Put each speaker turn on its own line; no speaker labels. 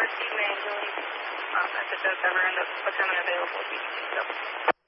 proceed manually if it does ever end up becoming available if you can do so.